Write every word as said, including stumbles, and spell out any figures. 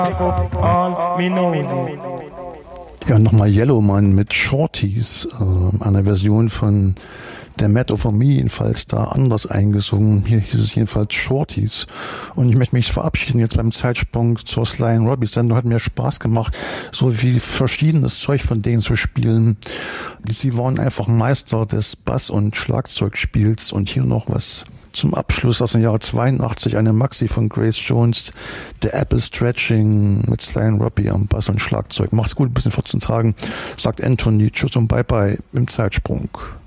Ja, nochmal Yellowman mit Shorties, äh, einer Version von der Mad Over Me, jedenfalls da anders eingesungen. Hier hieß es jedenfalls Shorties. Und ich möchte mich verabschieden jetzt beim Zeitsprung zur Sly and Robbie Sendung. Hat mir Spaß gemacht, so viel verschiedenes Zeug von denen zu spielen. Sie waren einfach Meister des Bass- und Schlagzeugspiels. Und hier noch was zum Abschluss aus dem Jahre zweiundachtzig, eine Maxi von Grace Jones, The Apple Stretching mit Sly and Robbie am Bass und Schlagzeug. Macht's gut, bis in vierzehn Tagen, sagt Anthony. Tschüss und Bye-Bye im Zeitsprung.